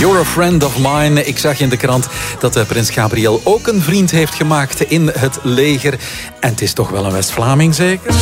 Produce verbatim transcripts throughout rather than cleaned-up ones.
You're a friend of mine. Ik zag in de krant dat uh, prins Gabriel ook een vriend heeft gemaakt in het leger. En het is toch wel een West-Vlaming, zeker?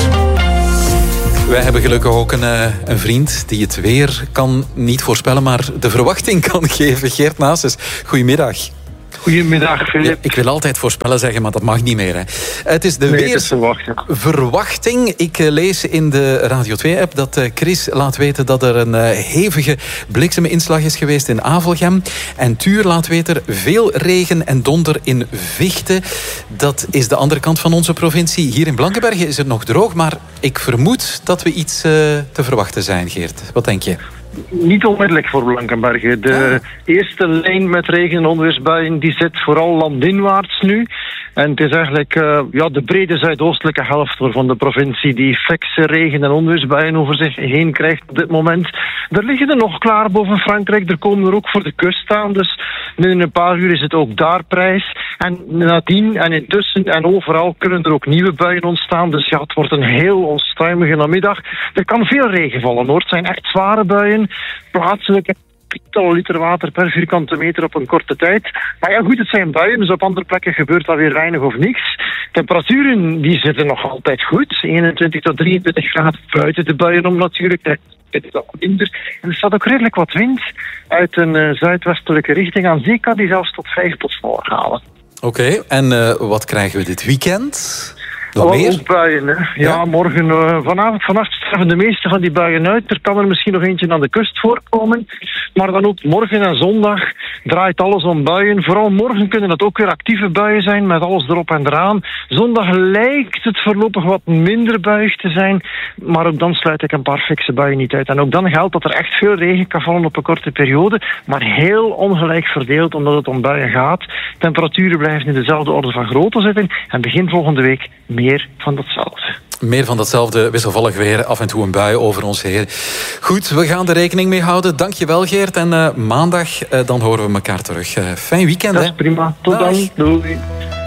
Wij hebben gelukkig ook een, uh, een vriend die het weer kan niet voorspellen, maar de verwachting kan geven. Geert Naessens, goedemiddag. Goedemiddag, Filip. Ja, ik wil altijd voorspellen zeggen, maar dat mag niet meer. Hè. Het is de nee, weersverwachting. Ik uh, lees in de Radio twee-app dat uh, Chris laat weten dat er een uh, hevige blikseminslag is geweest in Avelgem. En Tuur laat weten veel regen en donder in Vichten. Dat is de andere kant van onze provincie. Hier in Blankenberge is het nog droog, maar ik vermoed dat we iets uh, te verwachten zijn, Geert. Wat denk je? Niet onmiddellijk voor Blankenberge. De ah. eerste lijn met regen- en onweersbuien die zit vooral landinwaarts nu. En het is eigenlijk uh, ja, de brede zuidoostelijke helft van de provincie die fikse regen- en onweersbuien over zich heen krijgt op dit moment. Er liggen er nog klaar boven Frankrijk. Er komen er ook voor de kust aan. Dus binnen een paar uur is het ook daar prijs. En nadien en intussen en overal kunnen er ook nieuwe buien ontstaan. Dus ja, het wordt een heel onstuimige namiddag. Er kan veel regen vallen, hoor. Het zijn echt zware buien. Plaatselijk tientallen liter water per vierkante meter op een korte tijd. Maar ja, goed, het zijn buien, dus op andere plekken gebeurt dat weer weinig of niks. Temperaturen, die zitten nog altijd goed. eenentwintig tot drieëntwintig graden buiten de buien om natuurlijk. Het is ook minder. En er staat ook redelijk wat wind uit een uh, zuidwestelijke richting. Aan zee kan die zelfs tot vijf tot sneller halen. Oké, okay, en uh, wat krijgen we dit weekend? Nog meer? Ook buien, hè. Ja, ja, morgen, uh, vanavond, vannacht sterven de meeste van die buien uit. Er kan er misschien nog eentje aan de kust voorkomen. Maar dan ook morgen en zondag draait alles om buien. Vooral morgen kunnen dat ook weer actieve buien zijn, met alles erop en eraan. Zondag lijkt het voorlopig wat minder buig te zijn. Maar ook dan sluit ik een paar fikse buien niet uit. En ook dan geldt dat er echt veel regen kan vallen op een korte periode. Maar heel ongelijk verdeeld, omdat het om buien gaat. Temperaturen blijven in dezelfde orde van grootte zitten. En begin volgende week meer van datzelfde. Meer van datzelfde, wisselvallig weer, af en toe een bui over ons heen. Goed, we gaan er rekening mee houden. Dank je wel, Geert. En uh, maandag, uh, dan horen we elkaar terug. Uh, fijn weekend, Dat hè? is prima. Tot Dag. dan. Doei.